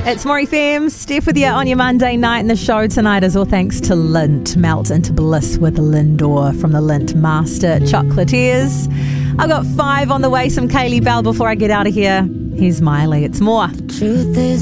It's More FM. Steph with you on your Monday night, and the show tonight is all thanks to Lindt. Melt into bliss with Lindor from the Lindt Master Chocolatiers. I've got 5 on the way, some Kaylee Bell before I get out of here. Here's Miley. It's more. Truth is